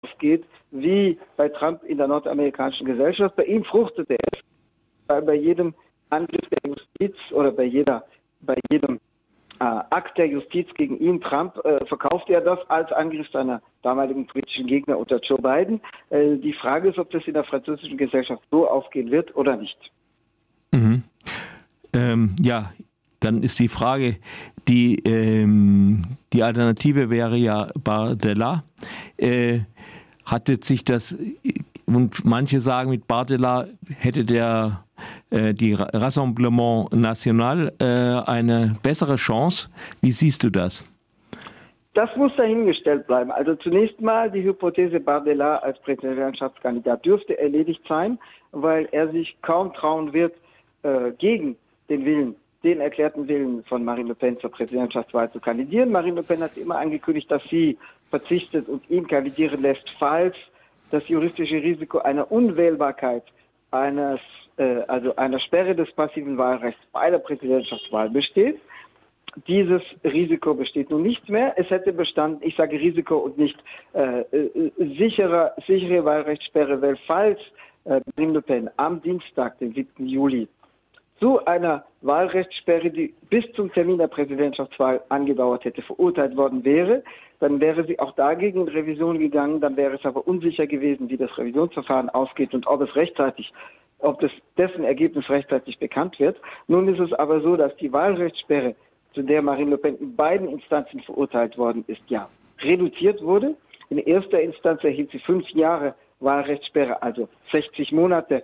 aufgeht, wie bei Trump in der nordamerikanischen Gesellschaft. Bei ihm fruchtete es, weil bei jedem Angriff der Justiz oder bei jedem Akt der Justiz gegen ihn, Trump, verkaufte er das als Angriff seiner damaligen politischen Gegner unter Joe Biden. Die Frage ist, ob das in der französischen Gesellschaft so aufgehen wird oder nicht. Mhm. Ja, dann ist die Frage, die Alternative wäre ja Bardella. Hatte sich das, und manche sagen, mit Bardella hätte die Rassemblement National eine bessere Chance. Wie siehst du das? Das muss dahingestellt bleiben. Also zunächst mal die Hypothese Bardella als Präsidentschaftskandidat dürfte erledigt sein, weil er sich kaum trauen wird, gegen den erklärten Willen von Marine Le Pen zur Präsidentschaftswahl zu kandidieren. Marine Le Pen hat immer angekündigt, dass sie verzichtet und ihn kandidieren lässt, falls das juristische Risiko einer Unwählbarkeit einer Sperre des passiven Wahlrechts bei der Präsidentschaftswahl besteht. Dieses Risiko besteht nun nicht mehr. Es hätte bestanden, ich sage Risiko und nicht sichere Wahlrechtssperre, weil falls Marine Le Pen am Dienstag, den 7. Juli, zu einer Wahlrechtssperre, die bis zum Termin der Präsidentschaftswahl angedauert hätte, verurteilt worden wäre, dann wäre sie auch dagegen in Revision gegangen, dann wäre es aber unsicher gewesen, wie das Revisionsverfahren ausgeht und ob dessen Ergebnis rechtzeitig bekannt wird. Nun ist es aber so, dass die Wahlrechtssperre, zu der Marine Le Pen in beiden Instanzen verurteilt worden ist, ja reduziert wurde. In erster Instanz erhielt sie 5 Jahre Wahlrechtssperre, also 60 Monate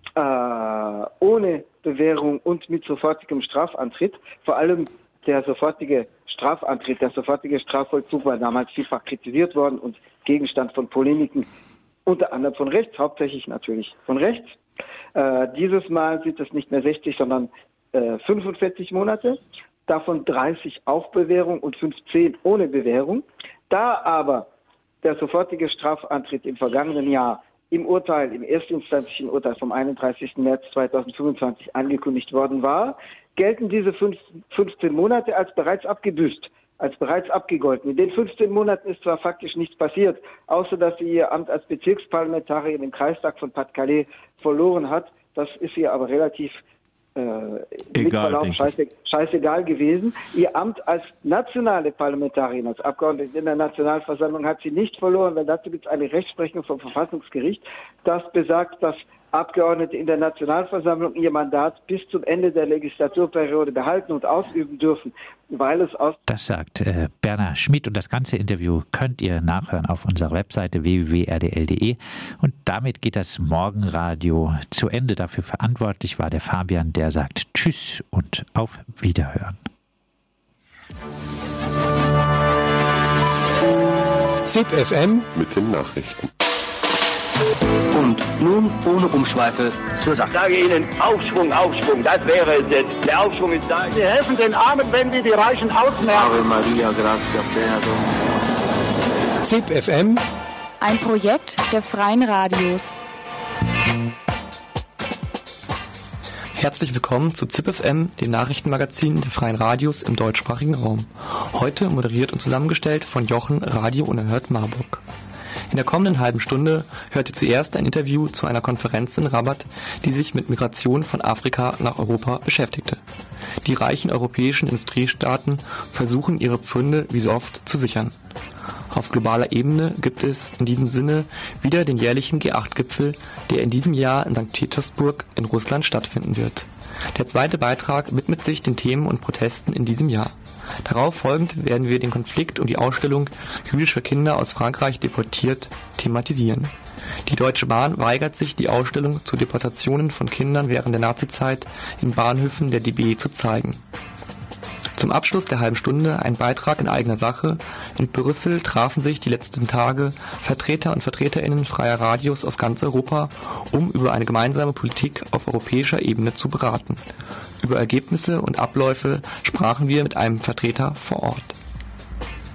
ohne Bewährung und mit sofortigem Strafantritt. Vor allem der sofortige Strafantritt, der sofortige Strafvollzug war damals vielfach kritisiert worden und Gegenstand von Polemiken, unter anderem von rechts, hauptsächlich natürlich von rechts. Dieses Mal sind es nicht mehr 60, sondern 45 Monate, davon 30 auf Bewährung und 15 ohne Bewährung. Da aber der sofortige Strafantritt im vergangenen Jahr im erstinstanzlichen Urteil vom 31. März 2025 angekündigt worden war, gelten diese 15 Monate als bereits abgebüßt, als bereits abgegolten. In den 15 Monaten ist zwar faktisch nichts passiert, außer dass sie ihr Amt als Bezirksparlamentarierin im Kreistag von Pas-de-Calais verloren hat. Das ist ihr aber relativ scheißegal gewesen. Ihr Amt als nationale Parlamentarierin, als Abgeordnete in der Nationalversammlung hat sie nicht verloren, weil dazu gibt es eine Rechtsprechung vom Verfassungsgericht, das besagt, dass Abgeordnete in der Nationalversammlung ihr Mandat bis zum Ende der Legislaturperiode behalten und ausüben dürfen, weil es aus... Das sagt Bernhard Schmid und das ganze Interview könnt ihr nachhören auf unserer Webseite www.rdl.de und damit geht das Morgenradio zu Ende. Dafür verantwortlich war der Fabian, der sagt Tschüss und auf Wiederhören. ZIP FM mit den Nachrichten. Und nun ohne Umschweife zur Sache. Ich sage Ihnen, Aufschwung, Aufschwung, das wäre es jetzt. Der Aufschwung ist da. Sie helfen den Armen, wenn Sie die Reichen ausmerken. Ave Maria, gratia plena. ZIP FM. Ein Projekt der Freien Radios. Herzlich willkommen zu ZIP FM, dem Nachrichtenmagazin der Freien Radios im deutschsprachigen Raum. Heute moderiert und zusammengestellt von Jochen, Radio Unerhört Marburg. In der kommenden halben Stunde hört ihr zuerst ein Interview zu einer Konferenz in Rabat, die sich mit Migration von Afrika nach Europa beschäftigte. Die reichen europäischen Industriestaaten versuchen ihre Pfründe wie so oft zu sichern. Auf globaler Ebene gibt es in diesem Sinne wieder den jährlichen G8-Gipfel, der in diesem Jahr in St. Petersburg in Russland stattfinden wird. Der zweite Beitrag widmet sich den Themen und Protesten in diesem Jahr. Darauf folgend werden wir den Konflikt und die Ausstellung jüdischer Kinder aus Frankreich deportiert thematisieren. Die Deutsche Bahn weigert sich, die Ausstellung zu Deportationen von Kindern während der Nazizeit in Bahnhöfen der DB zu zeigen. Zum Abschluss der halben Stunde ein Beitrag in eigener Sache. In Brüssel trafen sich die letzten Tage Vertreter und VertreterInnen freier Radios aus ganz Europa, um über eine gemeinsame Politik auf europäischer Ebene zu beraten. Über Ergebnisse und Abläufe sprachen wir mit einem Vertreter vor Ort.